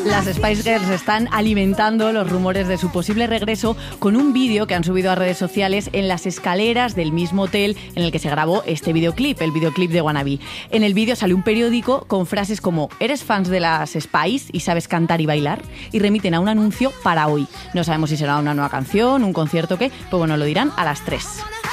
Las Spice Girls están alimentando los rumores de su posible regreso con un vídeo que han subido a redes sociales en las escaleras del mismo hotel en el que se grabó este videoclip, el videoclip de Wannabe. En el vídeo sale un periódico con frases como ¿eres fans de las Spice y sabes cantar y bailar? Y remiten a un anuncio para hoy. No sabemos si será una nueva canción, un concierto o qué, pues bueno, lo dirán a las 3.